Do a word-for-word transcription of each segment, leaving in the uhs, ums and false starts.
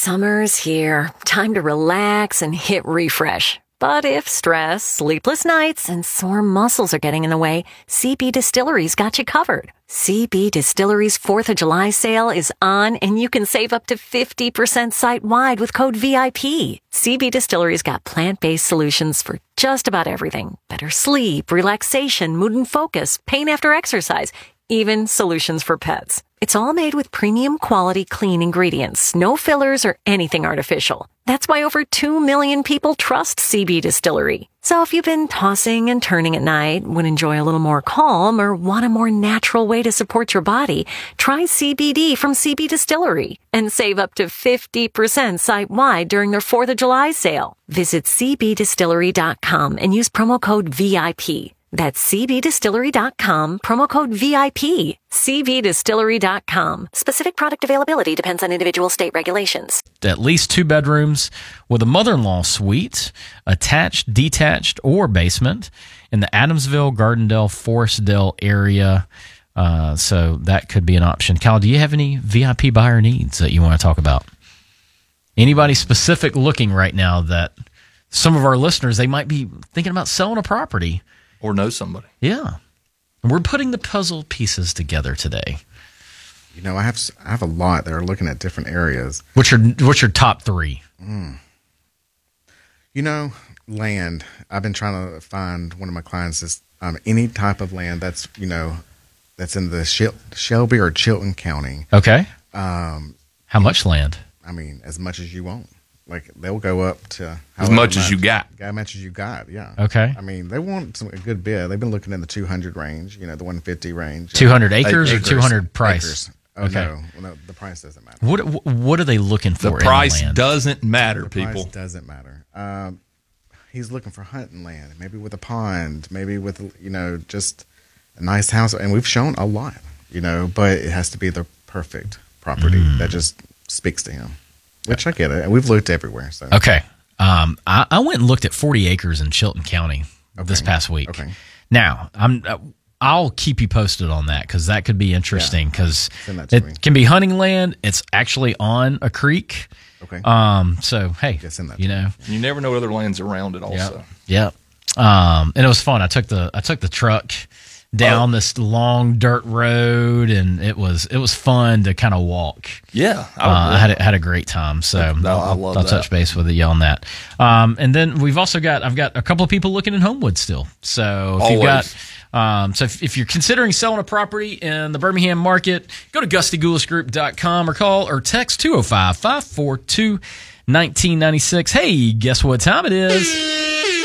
Summer's here. Time to relax and hit refresh. But if stress, sleepless nights, and sore muscles are getting in the way, C B Distillery's got you covered. C B Distillery's fourth of July sale is on, and you can save up to fifty percent site-wide with code V I P. C B Distillery's got plant-based solutions for just about everything. Better sleep, relaxation, mood and focus, pain after exercise, even solutions for pets. It's all made with premium quality clean ingredients, no fillers or anything artificial. That's why over two million people trust C B Distillery. So if you've been tossing and turning at night, would enjoy a little more calm, or want a more natural way to support your body, try C B D from C B Distillery and save up to fifty percent site-wide during their fourth of July sale. Visit c b distillery dot com and use promo code V I P. That's c b distillery dot com, promo code V I P. c b distillery dot com. Specific product availability depends on individual state regulations. At least two bedrooms with a mother-in-law suite, attached, detached, or basement in the Adamsville, Gardendale, Forestdale area. Uh, so that could be an option. Kyle, do you have any V I P buyer needs that you want to talk about? Anybody specific looking right now that some of our listeners, they might be thinking about selling a property? Or know somebody. Yeah. We're putting the puzzle pieces together today. You know, I have I have a lot that are looking at different areas. What's your, what's your top three? Mm. You know, land. I've been trying to find one of my clients is um, any type of land that's, you know, that's in the Shel- Shelby or Chilton County. Okay. Um, How much land? I mean, as much as you want. Like, they'll go up to as much as you got. As much as you got, yeah. Okay. I mean, they want some, a good bid. They've been looking in the two hundred range, you know, the one fifty range. two hundred acres, acres or two hundred price? Acres. Oh, okay. no. Well, no. The price doesn't matter. What What are they looking for? The price in the land? doesn't matter, the people. Price doesn't matter. Um, he's looking for hunting land, maybe with a pond, maybe with, you know, just a nice house. And we've shown a lot, you know, but it has to be the perfect property mm. that just speaks to him. Which I get it. And we've looked everywhere. So. Okay. Um, I, I went and looked at forty acres in Chilton County okay. this past week. Okay. Now, I'm, I'll keep you posted on that because that could be interesting because yeah. it me. can be hunting land. It's actually on a creek. Okay. Um. So, hey, yeah, send that you know. You never know what other land's around it also. Yeah. Yep. Um, and it was fun. I took the I took the truck down oh. this long dirt road, and it was it was fun to kind of walk. Yeah, I, uh, I had a, had a great time. So no, I'll, I love I'll that. touch base with you on that. Um, and then we've also got I've got a couple of people looking in Homewood still. So if Always. you've got um, so if, if you're considering selling a property in the Birmingham market, go to gusty gulish group dot com or call or text two oh five, five four two, one nine nine six. Hey, guess what time it is?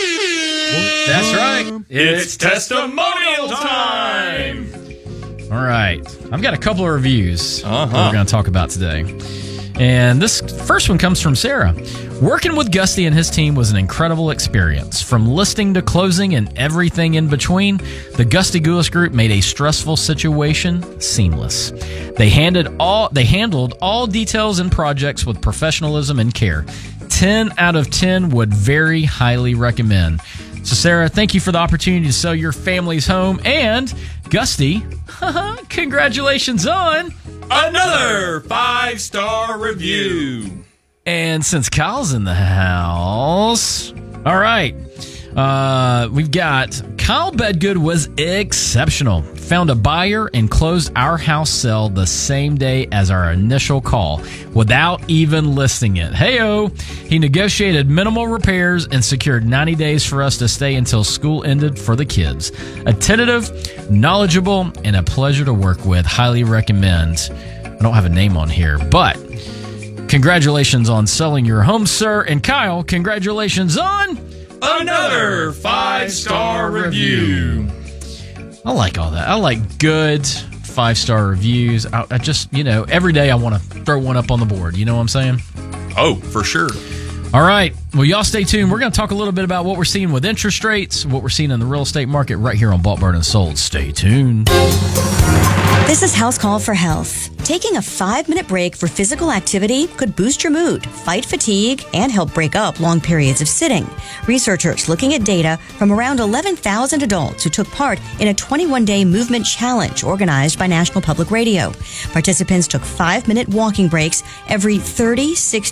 That's right. It's testimonial time. All right. I've got a couple of reviews uh-huh. that we're going to talk about today. And this first one comes from Sarah. Working with Gusty and his team was an incredible experience. From listing to closing and everything in between, the Gusty Gulish Group made a stressful situation seamless. They handed all they handled all details and projects with professionalism and care. ten out of ten would very highly recommend. So, Sarah, thank you for the opportunity to sell your family's home. And, Gusty, congratulations on another five-star review. And since Kyle's in the house, all right, uh, we've got Kyle Bedgood was exceptional. Found a buyer and closed our house sale the same day as our initial call without even listing it. Hey-o! He negotiated minimal repairs and secured ninety days for us to stay until school ended for the kids. Attentive, knowledgeable, and a pleasure to work with. Highly recommend. I don't have a name on here, but congratulations on selling your home, sir. And Kyle, congratulations on another five-star review. I like all that. I like good five-star reviews. I, I just, you know, every day I want to throw one up on the board. You know what I'm saying? Oh, for sure. All right. Well, y'all stay tuned. We're going to talk a little bit about what we're seeing with interest rates, what we're seeing in the real estate market right here on Bought, Burned, and Sold. Stay tuned. This is House Call for Health. Taking a five-minute break for physical activity could boost your mood, fight fatigue, and help break up long periods of sitting. Researchers looking at data from around eleven thousand adults who took part in a twenty-one day movement challenge organized by National Public Radio. Participants took five-minute walking breaks every thirty, sixty,